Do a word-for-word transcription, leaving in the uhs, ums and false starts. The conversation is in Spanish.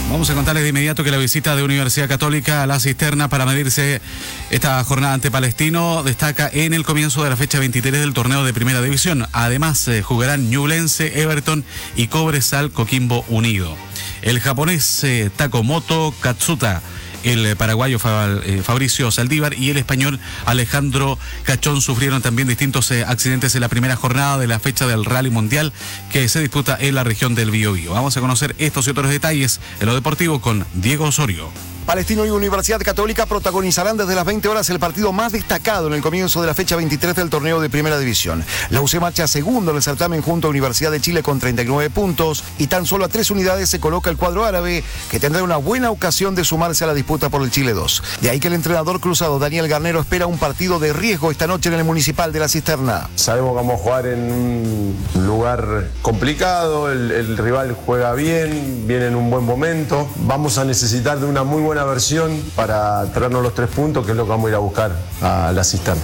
Vamos a contarles de inmediato que la visita de Universidad Católica a la Cisterna para medirse esta jornada ante Palestino destaca en el comienzo de la fecha veintitrés del torneo de Primera División. Además, eh, jugarán Ñublense, Everton y Cobresal Coquimbo Unido. El japonés eh, Takemoto Katsuta, el paraguayo Fabricio Saldívar y el español Alejandro Cachón sufrieron también distintos eh, accidentes en la primera jornada de la fecha del Rally Mundial que se disputa en la región del Biobío. Vamos a conocer estos y otros detalles en lo deportivo con Diego Osorio. Palestino y Universidad Católica protagonizarán desde las veinte horas el partido más destacado en el comienzo de la fecha veintitrés del torneo de Primera División. La U C marcha segundo en el certamen junto a Universidad de Chile con treinta y nueve puntos y tan solo a tres unidades se coloca el cuadro árabe, que tendrá una buena ocasión de sumarse a la disputa por el Chile dos. De ahí que el entrenador cruzado Daniel Garnero espera un partido de riesgo esta noche en el Municipal de la Cisterna. Sabemos que vamos a jugar en un lugar complicado, el, el rival juega bien, viene en un buen momento. Vamos a necesitar de una muy buena versión para traernos los tres puntos, que es lo que vamos a ir a buscar a la Cisterna.